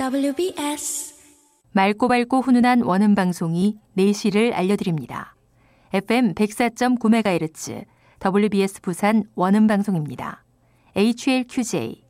WBS 맑고 밝고 훈훈한 원음 방송이 4시를 알려드립니다. FM 104.9MHz WBS 부산 원음 방송입니다. HLQJ